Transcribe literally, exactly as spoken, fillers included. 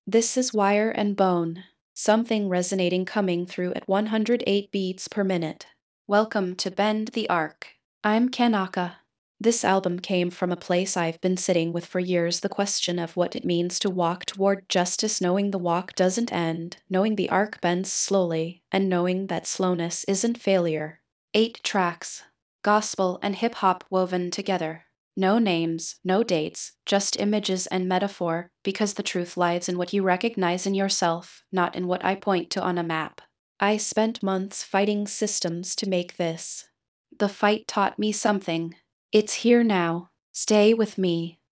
This is Wire and Bone, something resonating coming through at one hundred eight beats per minute. Welcome to Bend the Arc. I'm Kanaka. This album came from a place I've been sitting with for years, the question of what it means to walk toward justice, knowing the walk doesn't end, knowing the arc bends slowly, and knowing that slowness isn't failure. Eight tracks, gospel and hip hop woven together. No names, no dates, just images and metaphor, because the truth lies in what you recognize in yourself, not in what I point to on a map. I spent months fighting systems to make this. The fight taught me something. It's here now. Stay with me.